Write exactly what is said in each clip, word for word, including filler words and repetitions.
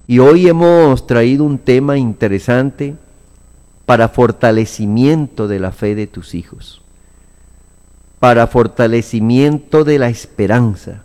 Y hoy hemos traído un tema interesante para fortalecimiento de la fe de tus hijos, para fortalecimiento de la esperanza,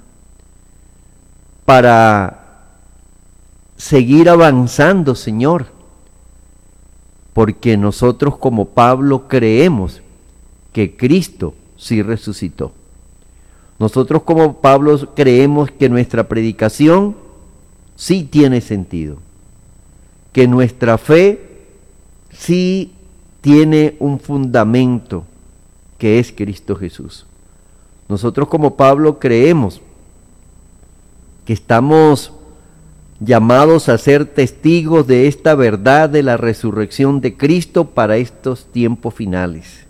para seguir avanzando, Señor, porque nosotros como Pablo creemos que Cristo sí resucitó. Nosotros como Pablo creemos que nuestra predicación sí tiene sentido, que nuestra fe sí tiene un fundamento que es Cristo Jesús. Nosotros como Pablo creemos que estamos llamados a ser testigos de esta verdad de la resurrección de Cristo para estos tiempos finales.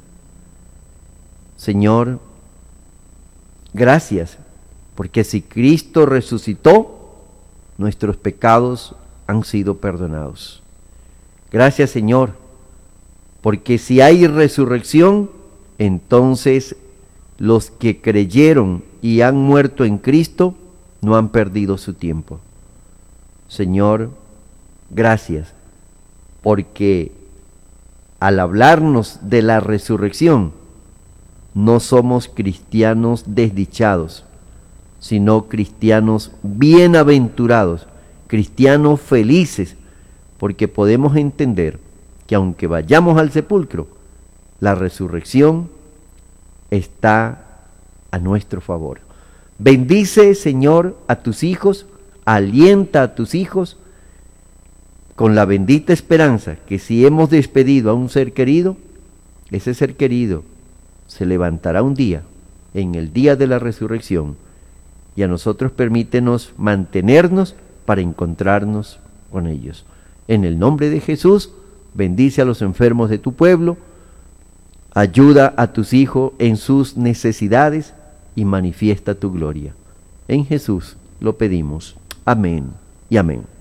Señor, gracias, porque si Cristo resucitó, nuestros pecados han sido perdonados. Gracias, Señor, porque si hay resurrección, entonces los que creyeron y han muerto en Cristo no han perdido su tiempo. Señor, gracias, porque al hablarnos de la resurrección, no somos cristianos desdichados, sino cristianos bienaventurados, cristianos felices, porque podemos entender que aunque vayamos al sepulcro, la resurrección está a nuestro favor. Bendice, Señor, a tus hijos, alienta a tus hijos con la bendita esperanza que si hemos despedido a un ser querido, ese ser querido se levantará un día, en el día de la resurrección, y a nosotros permítenos mantenernos para encontrarnos con ellos. En el nombre de Jesús, bendice a los enfermos de tu pueblo, ayuda a tus hijos en sus necesidades y manifiesta tu gloria. En Jesús lo pedimos. Amén y amén.